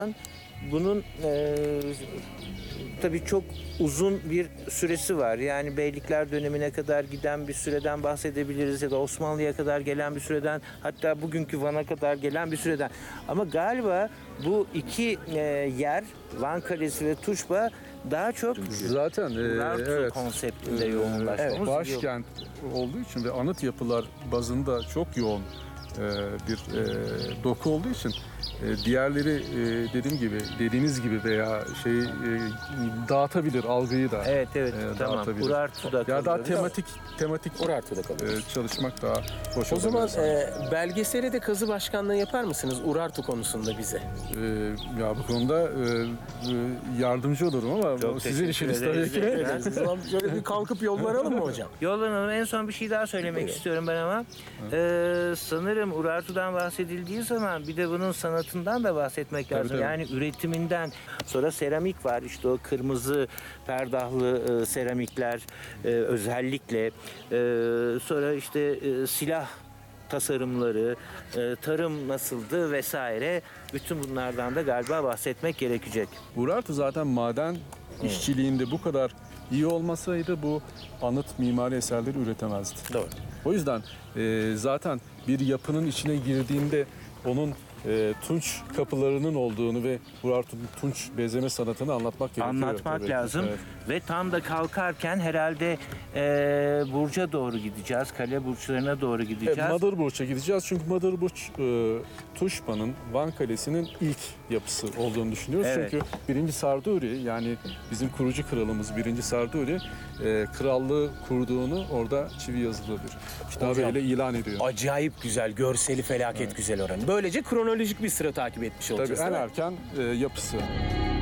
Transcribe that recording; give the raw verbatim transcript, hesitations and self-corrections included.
Bunun e, tabii çok uzun bir süresi var. Yani Beylikler dönemine kadar giden bir süreden bahsedebiliriz ya da Osmanlı'ya kadar gelen bir süreden, hatta bugünkü Van'a kadar gelen bir süreden. Ama galiba bu iki e, yer, Van Kalesi ve Tuşba, daha çok Zaten e, Urartu evet, konseptinde e, yoğunlaşmamız. evet, başkent olduğu için ve anıt yapılar bazında çok yoğun e, bir e, doku olduğu için e, diğerleri e, dediğim gibi dediğiniz gibi veya şey e, dağıtabilir algıyı da. Evet evet e, tamam. dağıtabilir. Urartu'da Ya daha kalıyoruz. tematik tematik Urartu'da kalıyoruz. e, çalışmak daha hoş O zaman olabilir sanki. e, belgesele de kazı başkanlığı yapar mısınız Urartu konusunda bize? E, ya bu konuda e, e, yardımcı olurum ama Çok o sizin teşekkür işiniz tabii ederiz. ki. Evet. O zaman şöyle bir kalkıp yollanalım mı hocam? Yollanalım. En son bir şey daha söylemek Buyurun. istiyorum ben ama. Ee, sanırım Urartu'dan bahsedildiği zaman bir de bunun sanatından da bahsetmek Tabii, lazım. tabii. Yani üretiminden. Sonra seramik var. İşte o kırmızı perdahlı e, seramikler e, özellikle. E, sonra işte e, silah tasarımları, e, tarım nasıldı vesaire. Bütün bunlardan da galiba bahsetmek gerekecek. Urartu zaten maden işçiliğinde bu kadar iyi olmasaydı bu anıt mimari eserleri üretemezdi. Doğru. O yüzden e, zaten bir yapının içine girdiğinde onun e, tunç kapılarının olduğunu ve Urartu'nun tunç bezeme sanatını anlatmak gerekiyor. Anlatmak tabii. lazım. Evet. Ve tam da kalkarken herhalde e, Burç'a doğru gideceğiz. Kale burçlarına doğru gideceğiz. Evet, Madırburç'a gideceğiz çünkü Madırburç e, Tuşba'nın Van Kalesi'nin ilk yapısı olduğunu düşünüyoruz. Evet. Çünkü birinci Sarduri yani bizim kurucu kralımız birinci Sarduri e, krallığı kurduğunu orada çivi yazılı bir kitabıyla ilan ediyor. Acayip güzel, görseli felaket güzel oranı. Böylece kronolojik bir sıra takip etmiş Tabii olacağız. en değil mi? erken e, yapısı.